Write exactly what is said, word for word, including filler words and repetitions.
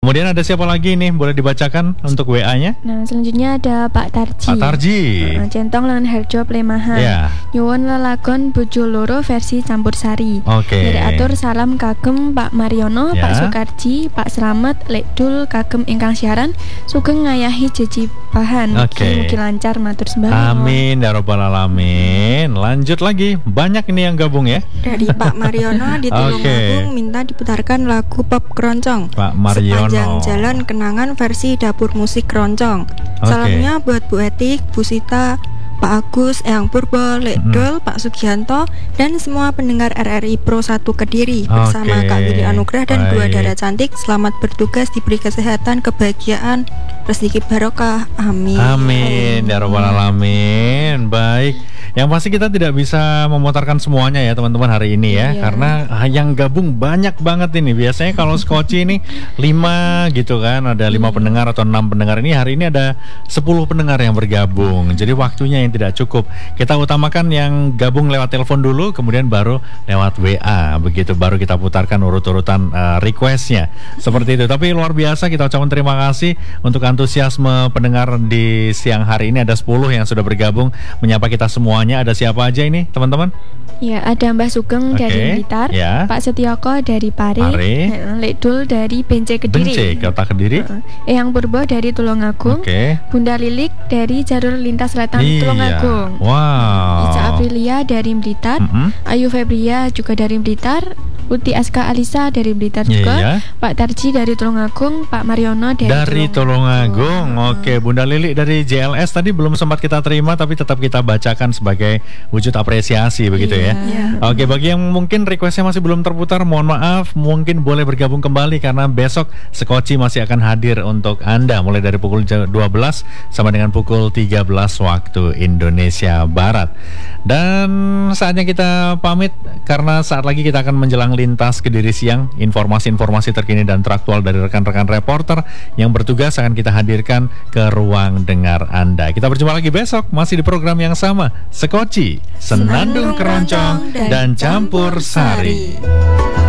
Kemudian ada siapa lagi nih? Boleh dibacakan untuk W A-nya? Nah, selanjutnya ada Pak Tarji. Pak Tarji. Nah, Centong lan Harjo Plemahan. Ya. Nyuwun lelagon bojo loro versi campursari. Oke. Dari atur salam kagem Pak Mariono, Ya. Pak Sukarji, Pak Slamet, Lek Dul kagem ingkang siaran sugeng ngayahi jejibahan. Oke. Mugi lancar matur sembah. Amin ya rabbal alamin. Lanjut lagi. Banyak ini yang gabung ya. Dari Pak Mariono di Tulungagung minta diputarkan lagu pop keroncong. Pak Mariono. Sepanjang Jalan Kenangan versi dapur musik keroncong. Oke. Salamnya buat Bu Etik, Bu Sita, Pak Agus, Eyang Purbo, Lek Mm-mm. Dul, Pak Sugianto, dan semua pendengar R R I Pro satu Kediri bersama Oke, Kak Willy Anugrah dan baik. dua Dara Cantik. Selamat bertugas, diberi kesehatan, kebahagiaan, rezeki barokah. Amin. Amin ya rabbal alamin. Baik. Yang pasti kita tidak bisa memutarkan semuanya ya teman-teman hari ini ya, Iya. karena yang gabung banyak banget ini. Biasanya kalau Skoci ini lima gitu kan, ada lima pendengar atau enam pendengar. Ini hari ini ada sepuluh pendengar yang bergabung. Jadi waktunya yang tidak cukup. Kita utamakan yang gabung lewat telepon dulu, kemudian baru lewat W A. Begitu baru kita putarkan urut-urutan uh, requestnya. Seperti itu. Tapi luar biasa, kita ucapkan terima kasih untuk antusiasme pendengar di siang hari ini. Ada sepuluh yang sudah bergabung menyapa kita semua. Ada siapa aja ini teman-teman? Ya, ada Mbah Sugeng Oke, dari Blitar, ya. Pak Setioko dari Pare, Pare. eh, Lek Dul dari Bence Kediri, Bence, Kota Kediri. Eh, Eyang Purbo dari Tulungagung, Oke. Bunda Lilik dari Jalur Lintas Selatan Iya. Tulungagung, Wow. Ica Aprilia dari Blitar, Mm-mm. Ayu Febria juga dari Blitar, Uti Aska Alisa dari Blitar juga, Iya. Pak Tarji dari Tulungagung, Pak Mariono dari, Dari Tulungagung. Oke, Bunda Lili dari J L S tadi belum sempat kita terima, tapi tetap kita bacakan sebagai wujud apresiasi begitu ya. Iya. Oke, bagi yang mungkin requestnya masih belum terputar, mohon maaf, mungkin boleh bergabung kembali karena besok Skoci masih akan hadir untuk Anda mulai dari pukul dua belas sampai dengan pukul tiga belas waktu Indonesia Barat. Dan saatnya kita pamit karena saat lagi kita akan menjelang lintas Kediri siang. Informasi-informasi terkini dan teraktual dari rekan-rekan reporter yang bertugas akan kita hadirkan ke ruang dengar Anda. Kita berjumpa lagi besok masih di program yang sama, Skoci, Senandung Keroncong dan Campur Sari.